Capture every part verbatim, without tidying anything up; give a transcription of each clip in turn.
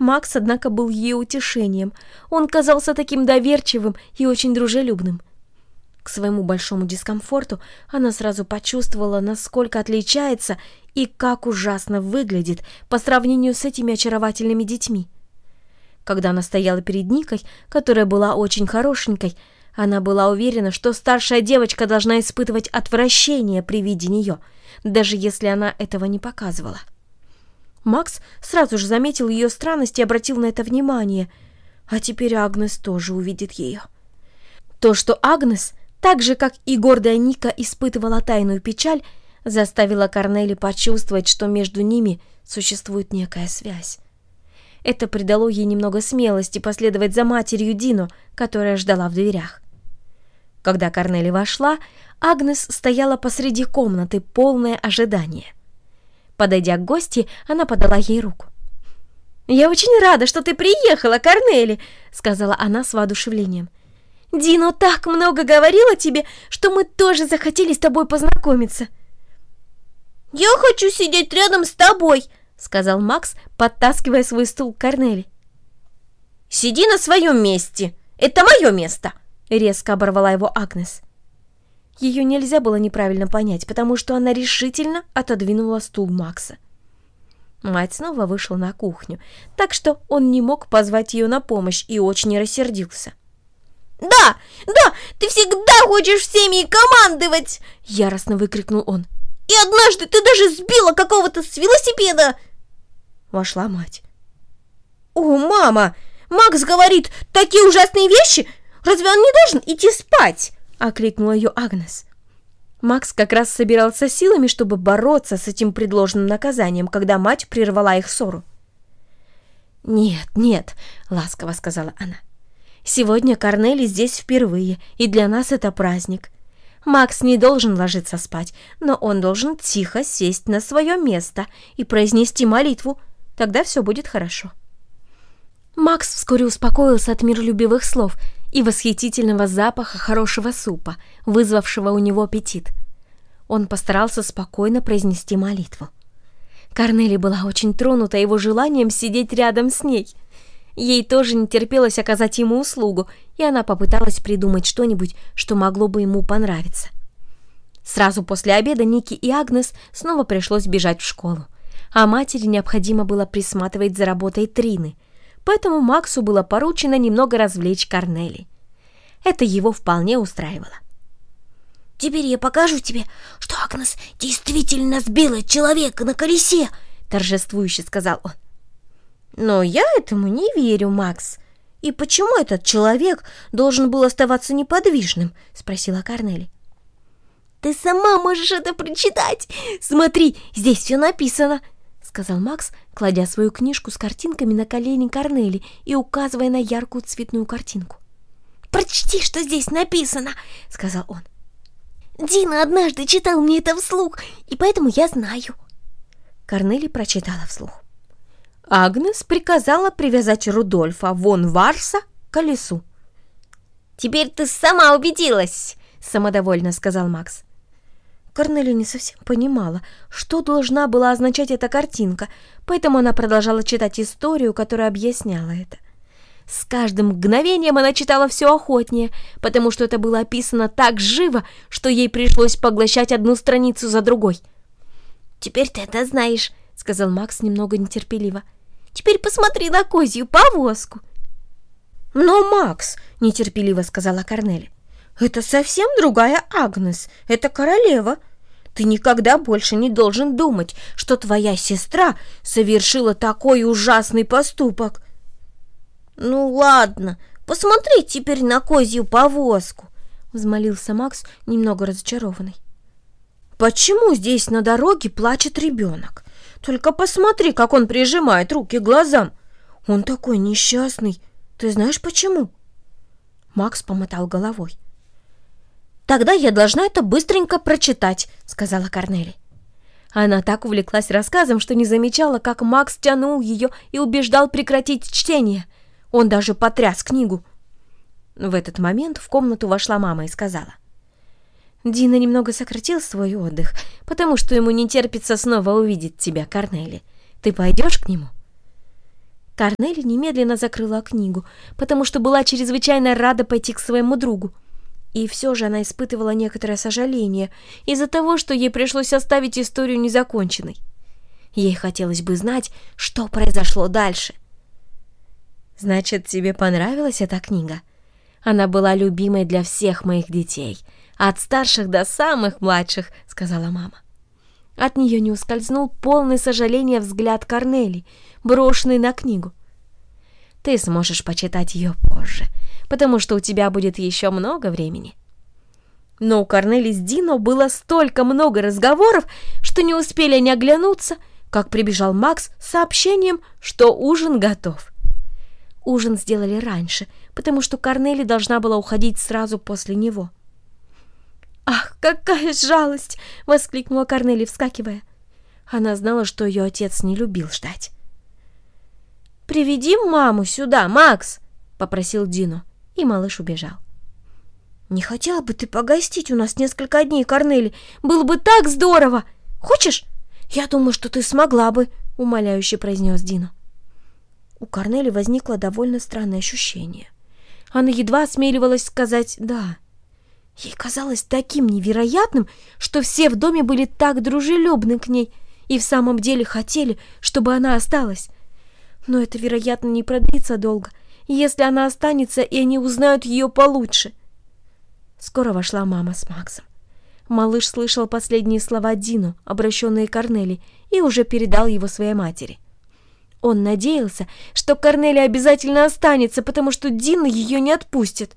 Макс, однако, был ее утешением. Он казался таким доверчивым и очень дружелюбным. К своему большому дискомфорту она сразу почувствовала, насколько отличается и как ужасно выглядит по сравнению с этими очаровательными детьми. Когда она стояла перед Никой, которая была очень хорошенькой, она была уверена, что старшая девочка должна испытывать отвращение при виде нее, даже если она этого не показывала. Макс сразу же заметил ее странность и обратил на это внимание, а теперь Агнес тоже увидит ее. То, что Агнес, так же, как и гордая Ника, испытывала тайную печаль, заставило Корнели почувствовать, что между ними существует некая связь. Это придало ей немного смелости последовать за матерью Дину, которая ждала в дверях. Когда Корнели вошла, Агнес стояла посреди комнаты, полное ожидание. Подойдя к гости, она подала ей руку. «Я очень рада, что ты приехала, Корнели», — сказала она с воодушевлением. «Дино так много говорил о тебе, что мы тоже захотели с тобой познакомиться». «Я хочу сидеть рядом с тобой», — сказал Макс, подтаскивая свой стул к Корнели. «Сиди на своем месте, это мое место», — резко оборвала его Агнес. Ее нельзя было неправильно понять, потому что она решительно отодвинула стул Макса. Мать снова вышла на кухню, так что он не мог позвать ее на помощь и очень рассердился. «Да, да, ты всегда хочешь всеми командовать!» — яростно выкрикнул он. «И однажды ты даже сбила какого-то с велосипеда!» Вошла мать. «О, мама! Макс говорит такие ужасные вещи! Разве он не должен идти спать?» — окликнула ее Агнес. Макс как раз собирался силами, чтобы бороться с этим предложенным наказанием, когда мать прервала их ссору. «Нет, нет», — ласково сказала она. «Сегодня Корнели здесь впервые, и для нас это праздник. Макс не должен ложиться спать, но он должен тихо сесть на свое место и произнести молитву. Тогда все будет хорошо». Макс вскоре успокоился от миролюбивых слов и восхитительного запаха хорошего супа, вызвавшего у него аппетит. Он постарался спокойно произнести молитву. Корнели была очень тронута его желанием сидеть рядом с ней. Ей тоже не терпелось оказать ему услугу, и она попыталась придумать что-нибудь, что могло бы ему понравиться. Сразу после обеда Нике и Агнес снова пришлось бежать в школу, а матери необходимо было присматривать за работой Трины, поэтому Максу было поручено немного развлечь Корнели. Это его вполне устраивало. «Теперь я покажу тебе, что Агнес действительно сбила человека на колесе», — торжествующе сказал он. «Но я этому не верю, Макс. И почему этот человек должен был оставаться неподвижным?» — спросила Корнели. «Ты сама можешь это прочитать. Смотри, здесь все написано», — сказал Макс, кладя свою книжку с картинками на колени Корнели и указывая на яркую цветную картинку. «Прочти, что здесь написано», — сказал он. «Дина однажды читал мне это вслух, и поэтому я знаю». Корнели прочитала вслух. Агнес приказала привязать Рудольфа вон Варса к колесу. «Теперь ты сама убедилась», — самодовольно сказал Макс. Корнели не совсем понимала, что должна была означать эта картинка, поэтому она продолжала читать историю, которая объясняла это. С каждым мгновением она читала все охотнее, потому что это было описано так живо, что ей пришлось поглощать одну страницу за другой. «Теперь ты это знаешь», — сказал Макс немного нетерпеливо. «Теперь посмотри на козью повозку». «Но, Макс», — нетерпеливо сказала Корнели, — «это совсем другая Агнес, это королева. Ты никогда больше не должен думать, что твоя сестра совершила такой ужасный поступок». «Ну ладно, посмотри теперь на козью повозку», — взмолился Макс, немного разочарованный. «Почему здесь на дороге плачет ребенок? Только посмотри, как он прижимает руки к глазам. Он такой несчастный. Ты знаешь почему?» Макс помотал головой. «Тогда я должна это быстренько прочитать», — сказала Корнели. Она так увлеклась рассказом, что не замечала, как Макс тянул ее и убеждал прекратить чтение. Он даже потряс книгу. В этот момент в комнату вошла мама и сказала: «Дина немного сократил свой отдых, потому что ему не терпится снова увидеть тебя, Корнели. Ты пойдешь к нему?» Корнели немедленно закрыла книгу, потому что была чрезвычайно рада пойти к своему другу. И все же она испытывала некоторое сожаление из-за того, что ей пришлось оставить историю незаконченной. Ей хотелось бы знать, что произошло дальше. «Значит, тебе понравилась эта книга? Она была любимой для всех моих детей, от старших до самых младших», — сказала мама. От нее не ускользнул полный сожаления взгляд Корнели, брошенный на книгу. «Ты сможешь почитать ее позже, потому что у тебя будет еще много времени». Но у Корнели с Дино было столько много разговоров, что не успели они оглянуться, как прибежал Макс с сообщением, что ужин готов. Ужин сделали раньше, потому что Корнели должна была уходить сразу после него. «Ах, какая жалость!» — воскликнула Корнели, вскакивая. Она знала, что ее отец не любил ждать. «Приведи маму сюда, Макс!» — попросил Дино, и малыш убежал. «Не хотела бы ты погостить у нас несколько дней, Корнели? Было бы так здорово! Хочешь? Я думаю, что ты смогла бы!» — умоляюще произнес Дино. У Корнели возникло довольно странное ощущение. Она едва осмеливалась сказать «да». Ей казалось таким невероятным, что все в доме были так дружелюбны к ней и в самом деле хотели, чтобы она осталась. Но это, вероятно, не продлится долго, если она останется, и они узнают ее получше. Скоро вошла мама с Максом. Малыш слышал последние слова Дину, обращенные к Корнели, и уже передал его своей матери. Он надеялся, что Корнели обязательно останется, потому что Дина ее не отпустит.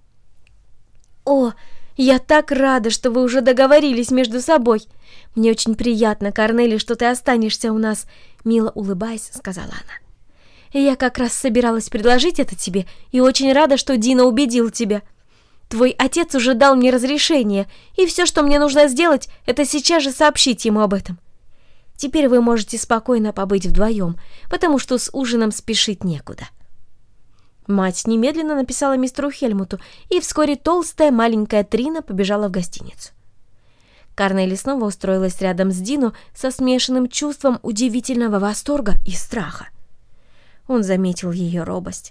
«О, я так рада, что вы уже договорились между собой. Мне очень приятно, Корнели, что ты останешься у нас», — мило улыбаясь, сказала она. «Я как раз собиралась предложить это тебе, и очень рада, что Дина убедил тебя. Твой отец уже дал мне разрешение, и все, что мне нужно сделать, это сейчас же сообщить ему об этом. Теперь вы можете спокойно побыть вдвоем, потому что с ужином спешить некуда». Мать немедленно написала мистеру Хельмуту, и вскоре толстая маленькая Трина побежала в гостиницу. Корнели снова устроилась рядом с Дино со смешанным чувством удивительного восторга и страха. Он заметил ее робость.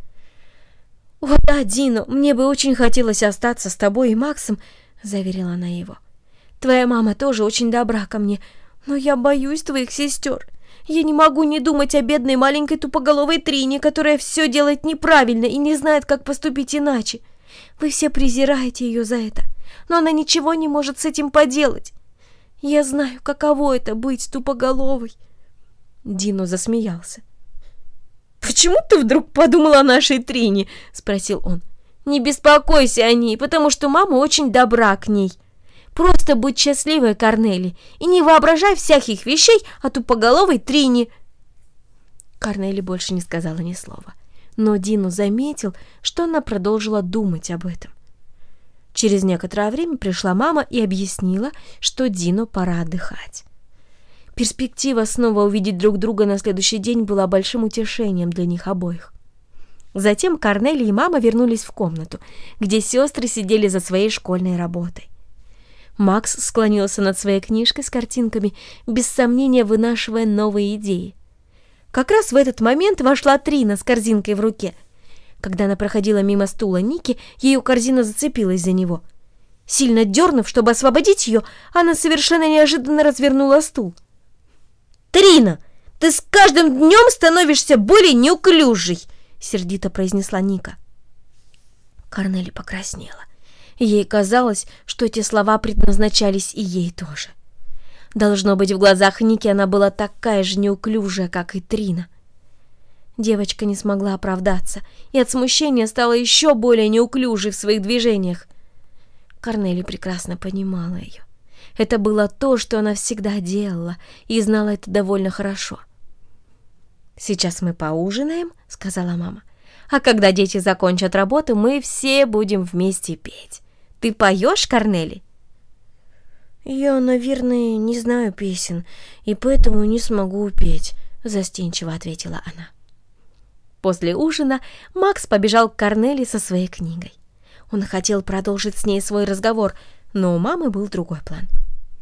«О да, Дино, мне бы очень хотелось остаться с тобой и Максом», — заверила она его. «Твоя мама тоже очень добра ко мне, но я боюсь твоих сестер. Я не могу не думать о бедной маленькой тупоголовой Трине, которая все делает неправильно и не знает, как поступить иначе. Вы все презираете ее за это, но она ничего не может с этим поделать. Я знаю, каково это быть тупоголовой». Дино засмеялся. «Почему ты вдруг подумала о нашей Трине?» — спросил он. «Не беспокойся о ней, потому что мама очень добра к ней. Просто будь счастливой, Корнели, и не воображай всяких вещей о тупоголовой Трине». Корнели больше не сказала ни слова, но Дино заметил, что она продолжила думать об этом. Через некоторое время пришла мама и объяснила, что Дино пора отдыхать. Перспектива снова увидеть друг друга на следующий день была большим утешением для них обоих. Затем Корнели и мама вернулись в комнату, где сестры сидели за своей школьной работой. Макс склонился над своей книжкой с картинками, без сомнения вынашивая новые идеи. Как раз в этот момент вошла Трина с корзинкой в руке. Когда она проходила мимо стула Ники, ее корзина зацепилась за него. Сильно дернув, чтобы освободить ее, она совершенно неожиданно развернула стул. «Трина, ты с каждым днем становишься более неуклюжей!» — сердито произнесла Ника. Корнели покраснела. Ей казалось, что эти слова предназначались и ей тоже. Должно быть, в глазах Ники она была такая же неуклюжая, как и Трина. Девочка не смогла оправдаться и от смущения стала еще более неуклюжей в своих движениях. Корнели прекрасно понимала ее. Это было то, что она всегда делала, и знала это довольно хорошо. «Сейчас мы поужинаем», — сказала мама. «А когда дети закончат работу, мы все будем вместе петь. Ты поешь, Корнели?» «Я, наверное, не знаю песен, и поэтому не смогу петь», — застенчиво ответила она. После ужина Макс побежал к Корнели со своей книгой. Он хотел продолжить с ней свой разговор, но у мамы был другой план.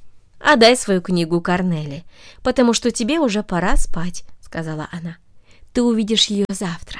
«Отдай свою книгу Корнели, потому что тебе уже пора спать», — сказала она. Ты увидишь ее завтра».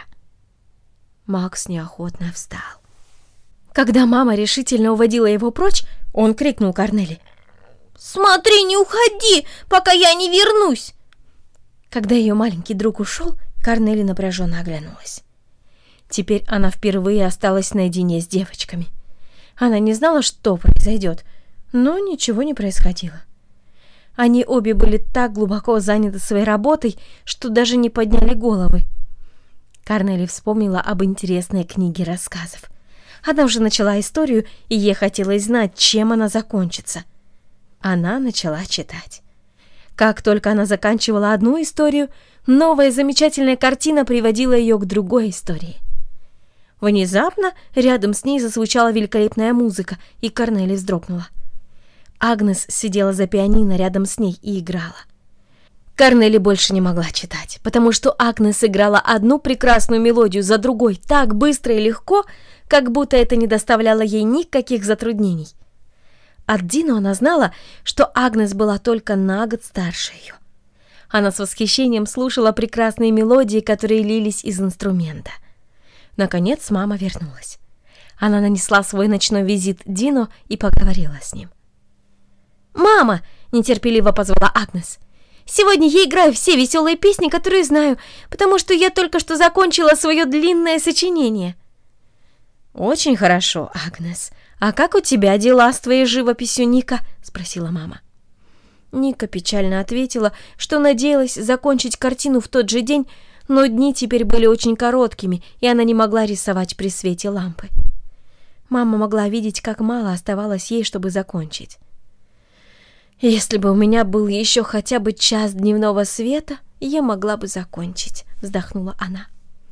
Макс неохотно встал. Когда мама решительно уводила его прочь, он крикнул Корнели: «Смотри, не уходи, пока я не вернусь!» Когда ее маленький друг ушел, Корнели напряженно оглянулась. Теперь она впервые осталась наедине с девочками. Она не знала, что произойдет, но ничего не происходило. Они обе были так глубоко заняты своей работой, что даже не подняли головы. Корнели вспомнила об интересной книге рассказов. Она уже начала историю, и ей хотелось знать, чем она закончится. Она начала читать. Как только она заканчивала одну историю, новая замечательная картина приводила ее к другой истории. Внезапно рядом с ней зазвучала великолепная музыка, и Корнели вздрогнула. Агнес сидела за пианино рядом с ней и играла. Корнели больше не могла читать, потому что Агнес играла одну прекрасную мелодию за другой так быстро и легко, как будто это не доставляло ей никаких затруднений. От Дино она знала, что Агнес была только на год старше ее. Она с восхищением слушала прекрасные мелодии, которые лились из инструмента. Наконец мама вернулась. Она нанесла свой ночной визит Дино и поговорила с ним. «Мама!» — нетерпеливо позвала Агнес. «Сегодня я играю все веселые песни, которые знаю, потому что я только что закончила свое длинное сочинение». «Очень хорошо, Агнес. А как у тебя дела с твоей живописью, Ника?» — спросила мама. Ника печально ответила, что надеялась закончить картину в тот же день, но дни теперь были очень короткими, и она не могла рисовать при свете лампы. Мама могла видеть, как мало оставалось ей, чтобы закончить. «Если бы у меня был еще хотя бы час дневного света, я могла бы закончить», — вздохнула она.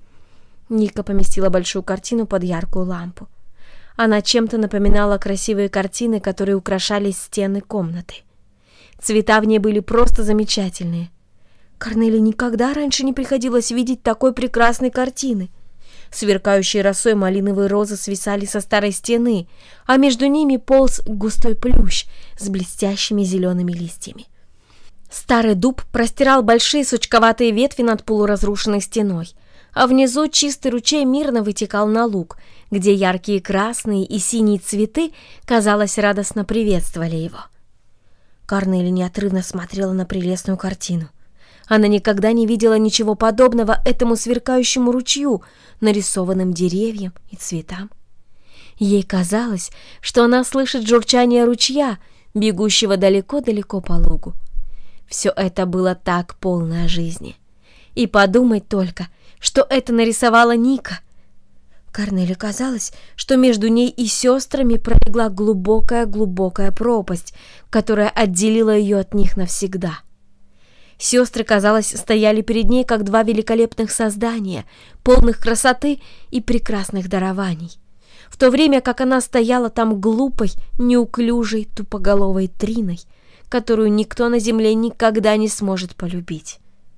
Ника поместила большую картину под яркую лампу. Она чем-то напоминала красивые картины, которые украшали стены комнаты. Цвета в ней были просто замечательные. Корнели никогда раньше не приходилось видеть такой прекрасной картины. Сверкающие росой малиновые розы свисали со старой стены, а между ними полз густой плющ с блестящими зелеными листьями. Старый дуб простирал большие сучковатые ветви над полуразрушенной стеной, а внизу чистый ручей мирно вытекал на луг, где яркие красные и синие цветы, казалось, радостно приветствовали его. Корнели неотрывно смотрела на прелестную картину. Она никогда не видела ничего подобного этому сверкающему ручью, нарисованным деревьям и цветам. Ей казалось, что она слышит журчание ручья, бегущего далеко-далеко по лугу. Все это было так полно жизни. И подумать только, что это нарисовала Ника. Корнели казалось, что между ней и сестрами пролегла глубокая-глубокая пропасть, которая отделила ее от них навсегда. Сестры, казалось, стояли перед ней, как два великолепных создания, полных красоты и прекрасных дарований, в то время как она стояла там глупой, неуклюжей, тупоголовой Триной, которую никто на земле никогда не сможет полюбить.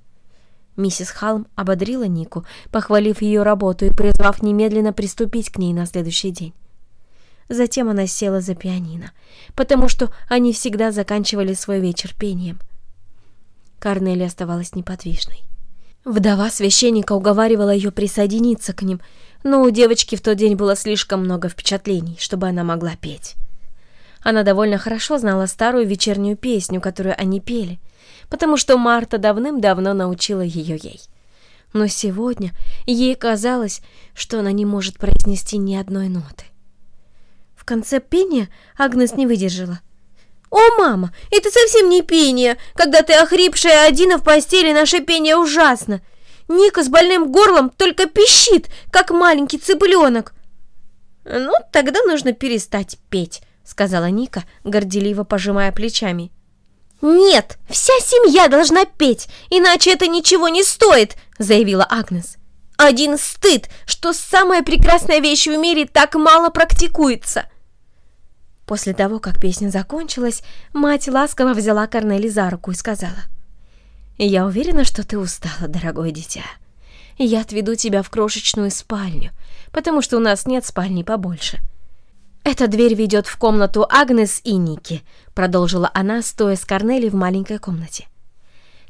Миссис Халм ободрила Нику, похвалив ее работу и призвав немедленно приступить к ней на следующий день. Затем она села за пианино, потому что они всегда заканчивали свой вечер пением. Корнели оставалась неподвижной. Вдова священника уговаривала ее присоединиться к ним, но у девочки в тот день было слишком много впечатлений, чтобы она могла петь. Она довольно хорошо знала старую вечернюю песню, которую они пели, потому что Марта давным-давно научила ее ей. Но сегодня ей казалось, что она не может произнести ни одной ноты. В конце пения Агнес не выдержала. «О, мама, это совсем не пение! Когда ты охрипшая одина в постели, наше пение ужасно! Ника с больным горлом только пищит, как маленький цыпленок!» «Ну, тогда нужно перестать петь», — сказала Ника, горделиво пожимая плечами. «Нет, вся семья должна петь, иначе это ничего не стоит», — заявила Агнес. «Один стыд, что самая прекрасная вещь в мире так мало практикуется». После того, как песня закончилась, мать ласково взяла Корнели за руку и сказала: «Я уверена, что ты устала, дорогое дитя. Я отведу тебя в крошечную спальню, потому что у нас нет спальни побольше. Эта дверь ведет в комнату Агнес и Ники», — продолжила она, стоя с Корнели в маленькой комнате.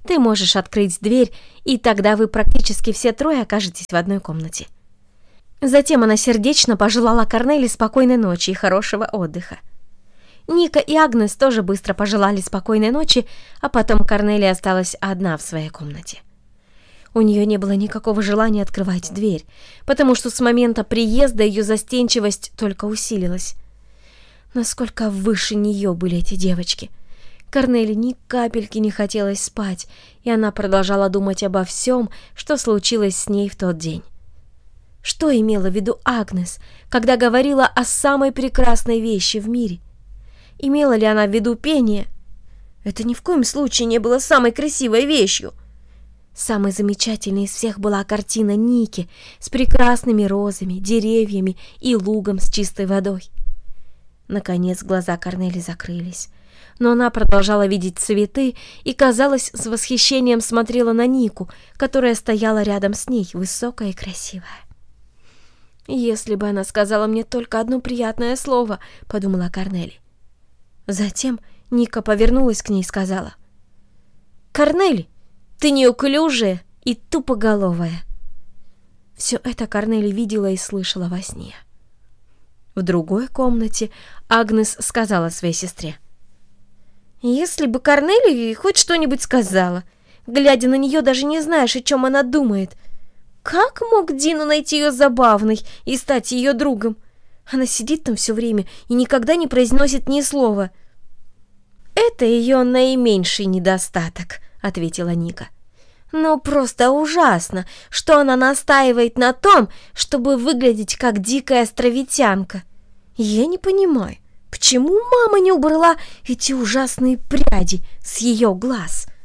Ты можешь открыть дверь, и тогда вы практически все трое окажетесь в одной комнате». Затем она сердечно пожелала Корнели спокойной ночи и хорошего отдыха. Ника и Агнес тоже быстро пожелали спокойной ночи, а потом Корнели осталась одна в своей комнате. У нее не было никакого желания открывать дверь, потому что с момента приезда ее застенчивость только усилилась. Насколько выше нее были эти девочки. Корнели ни капельки не хотелось спать, и она продолжала думать обо всем, что случилось с ней в тот день. Что имела в виду Агнес, когда говорила о самой прекрасной вещи в мире? Имела ли она в виду пение? Это ни в коем случае не было самой красивой вещью. Самой замечательной из всех была картина Ники с прекрасными розами, деревьями и лугом с чистой водой. Наконец глаза Корнели закрылись, но она продолжала видеть цветы и, казалось, с восхищением смотрела на Нику, которая стояла рядом с ней, высокая и красивая. «Если бы она сказала мне только одно приятное слово», — подумала Корнели. Затем Ника повернулась к ней и сказала: «Корнели, ты неуклюжая и тупоголовая». Все это Корнели видела и слышала во сне. В другой комнате Агнес сказала своей сестре: «Если бы Корнели хоть что-нибудь сказала, глядя на нее, даже не знаешь, о чем она думает. Как мог Дину найти ее забавной и стать ее другом? Она сидит там все время и никогда не произносит ни слова». «Это ее наименьший недостаток», — ответила Ника. «Но просто ужасно, что она настаивает на том, чтобы выглядеть как дикая островитянка. Я не понимаю, почему мама не убрала эти ужасные пряди с ее глаз?»